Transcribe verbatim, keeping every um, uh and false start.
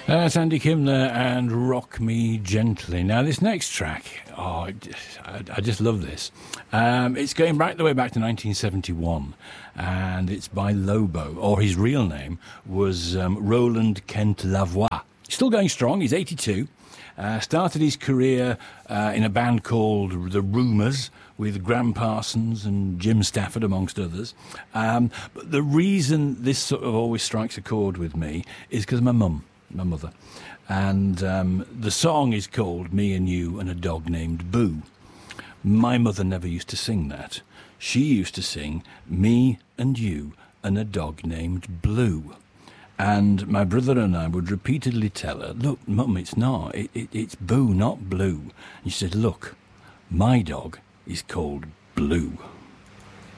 That's Andy Kim there and Rock Me Gently. Now, this next track, oh, I, I just love this. Um, it's going back the way back to nineteen seventy-one, and it's by Lobo, or his real name was um, Roland Kent Lavoie. Still going strong, he's eighty-two. Uh, started his career uh, in a band called The Rumours with Graham Parsons and Jim Stafford, amongst others. Um, but the reason this sort of always strikes a chord with me is because my mum, my mother. And um, the song is called Me and You and a Dog Named Boo. My mother never used to sing that. She used to sing Me and You and a Dog Named Blue. And my brother and I would repeatedly tell her, look, Mum, it's not. It, it, it's Boo, not Blue. And she said, look, my dog is called Blue.